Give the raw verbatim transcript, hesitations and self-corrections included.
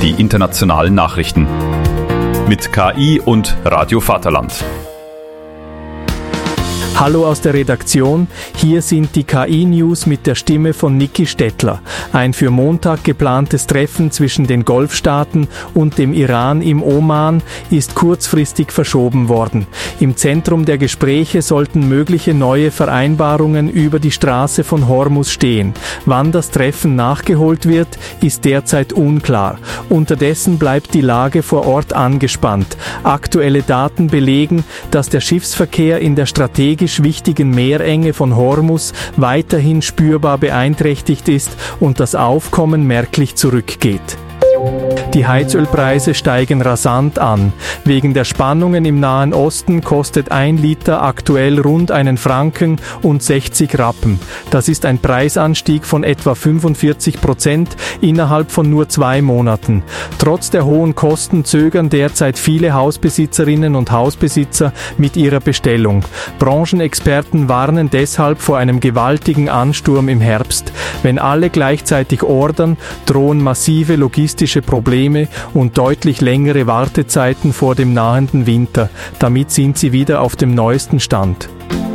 die internationalen Nachrichten. Mit K I und Radio Vaterland. Hallo aus der Redaktion, hier sind die K I-News mit der Stimme von Niki Stettler. Ein für Montag geplantes Treffen zwischen den Golfstaaten und dem Iran im Oman ist kurzfristig verschoben worden. Im Zentrum der Gespräche sollten mögliche neue Vereinbarungen über die Straße von Hormuz stehen. Wann das Treffen nachgeholt wird, ist derzeit unklar. Unterdessen bleibt die Lage vor Ort angespannt. Aktuelle Daten belegen, dass der Schiffsverkehr in der strategischen wichtigen Meerenge von Hormuz weiterhin spürbar beeinträchtigt ist und das Aufkommen merklich zurückgeht. Die Heizölpreise steigen rasant an. Wegen der Spannungen im Nahen Osten kostet ein Liter aktuell rund einen Franken und sechzig Rappen. Das ist ein Preisanstieg von etwa fünfundvierzig Prozent innerhalb von nur zwei Monaten. Trotz der hohen Kosten zögern derzeit viele Hausbesitzerinnen und Hausbesitzer mit ihrer Bestellung. Branchenexperten warnen deshalb vor einem gewaltigen Ansturm im Herbst. Wenn alle gleichzeitig ordern, drohen massive logistische Probleme und deutlich längere Wartezeiten vor dem nahenden Winter. Damit sind sie wieder auf dem neuesten Stand.